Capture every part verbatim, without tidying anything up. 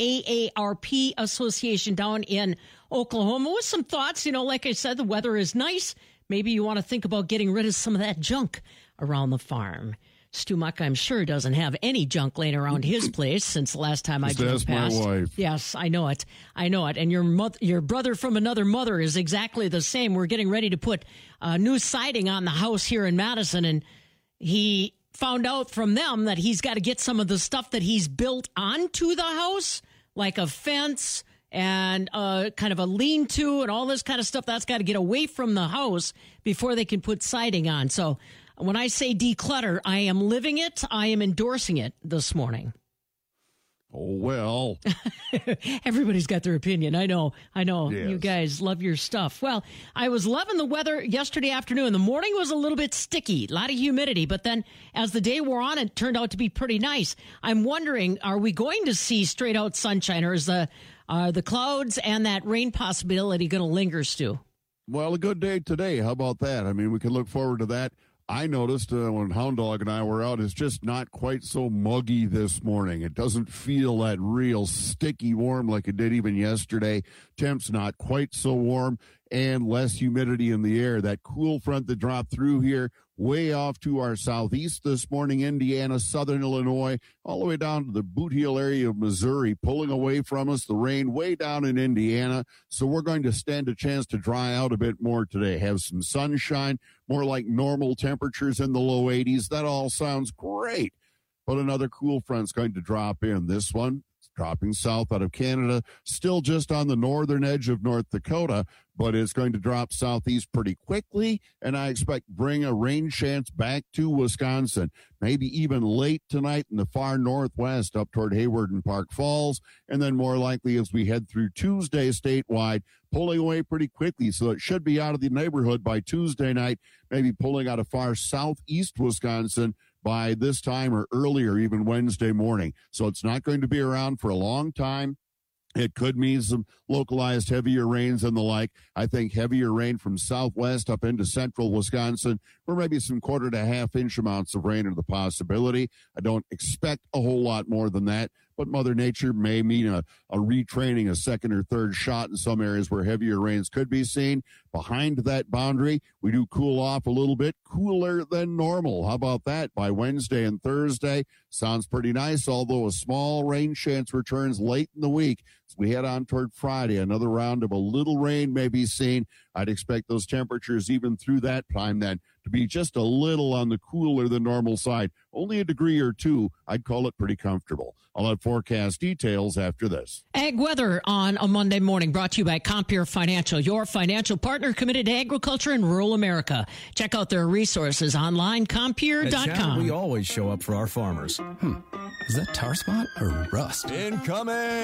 A A R P Association down in Oklahoma with some thoughts. You know, like I said, the weather is nice. Maybe you want to think about getting rid of some of that junk around the farm. Stu Muck, I'm sure, doesn't have any junk laying around his place since the last time Just I drove ask past. my wife. Yes, I know it. I know it. And your mother, your brother from another mother is exactly the same. We're getting ready to put uh, new siding on the house here in Madison, and he found out from them that he's got to get some of the stuff that he's built onto the house, like a fence and uh, kind of a lean-to and all this kind of stuff. That's got to get away from the house before they can put siding on. So when I say declutter, I am living it. I am endorsing it this morning. Oh, well. Everybody's got their opinion. I know. I know. Yes. You guys love your stuff. Well, I was loving the weather yesterday afternoon. The morning was a little bit sticky, a lot of humidity, but then as the day wore on, it turned out to be pretty nice. I'm wondering, are we going to see straight out sunshine, or is the, uh, the clouds and that rain possibility going to linger, Stu? Well, a good day today. How about that? I mean, we can look forward to that. I noticed uh, when Hound Dog and I were out, it's just not quite so muggy this morning. It doesn't feel that real sticky warm like it did even yesterday. Temps not quite so warm and less humidity in the air. That cool front that dropped through here way off to our southeast this morning, Indiana, southern Illinois, all the way down to the Boot Heel area of Missouri, pulling away from us, the rain way down in Indiana. So we're going to stand a chance to dry out a bit more today, have some sunshine, more like normal temperatures in the low eighties. That all sounds great. But another cool front's going to drop in. This one, dropping south out of Canada, still just on the northern edge of North Dakota, but it's going to drop southeast pretty quickly, and I expect bring a rain chance back to Wisconsin, maybe even late tonight in the far northwest up toward Hayward and Park Falls, and then more likely as we head through Tuesday statewide, pulling away pretty quickly, so it should be out of the neighborhood by Tuesday night, maybe pulling out of far southeast Wisconsin by this time or earlier, even Wednesday morning. So it's not going to be around for a long time. It could mean some localized heavier rains and the like. I think heavier rain from southwest up into central Wisconsin, or maybe some quarter to half inch amounts of rain are the possibility. I don't expect a whole lot more than that, but Mother Nature may mean a, a retraining, a second or third shot in some areas where heavier rains could be seen. Behind that boundary, we do cool off a little bit, cooler than normal. How about that? By Wednesday and Thursday, sounds pretty nice, although a small rain chance returns late in the week. As we head on toward Friday, another round of a little rain may be seen. I'd expect those temperatures even through that time then to be just a little on the cooler than normal side. Only a degree or two. I'd call it pretty comfortable. I'll have forecast details after this. Ag weather on a Monday morning, brought to you by Compeer Financial, your financial partner committed to agriculture in rural America. Check out their resources online, compeer dot com. At Channel, we always show up for our farmers. Hmm. Is that tar spot or rust? Incoming!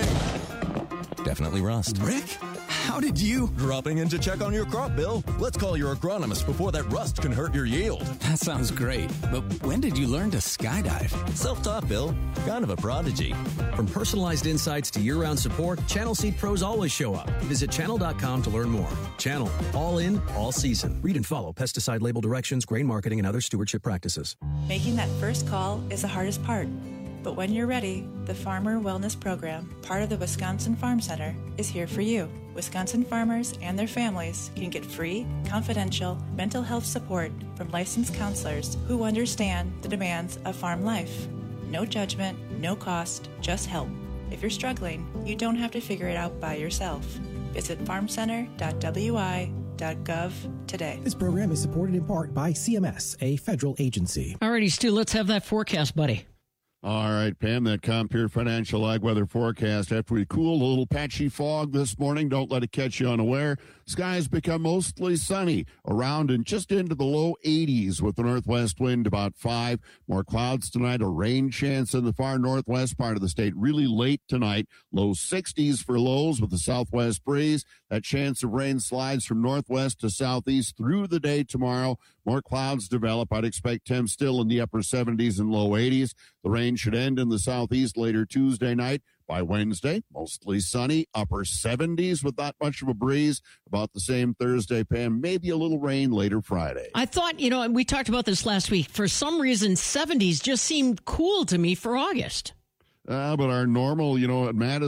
Definitely rust. Rick, how did you? Dropping in to check on your crop, Bill. Let's call your agronomist before that rust can hurt your yield. That sounds great. But when did you learn to skydive? Self-taught, Bill. Kind of a prodigy. From personalized insights to year-round support, Channel Seed pros always show up. Visit channel dot com to learn more. Channel, all in, all season. Read and follow pesticide label directions, grain marketing, and other stewardship practices. Making that first call is the hardest part. But when you're ready, the Farmer Wellness Program, part of the Wisconsin Farm Center, is here for you. Wisconsin farmers and their families can get free, confidential mental health support from licensed counselors who understand the demands of farm life. No judgment, no cost, just help. If you're struggling, you don't have to figure it out by yourself. Visit farm center dot w i dot gov today. This program is supported in part by C M S, a federal agency. All righty, Stu, let's have that forecast, buddy. All right, Pam, that Compeer Financial Ag Weather forecast. After we cooled, a little patchy fog this morning. Don't let it catch you unaware. Skies become mostly sunny, around and just into the low eighties with the northwest wind about five. More clouds tonight, a rain chance in the far northwest part of the state. Really late tonight, low sixties for lows with the southwest breeze. That chance of rain slides from northwest to southeast through the day tomorrow. More clouds develop. I'd expect temps still in the upper seventies and low eighties. The rain should end in the southeast later Tuesday night. By Wednesday, mostly sunny, upper seventies with not much of a breeze. About the same Thursday, Pam. Maybe a little rain later Friday. I thought, you know, and we talked about this last week. For some reason, seventies just seemed cool to me for August. Uh, but our normal, you know, at Madison,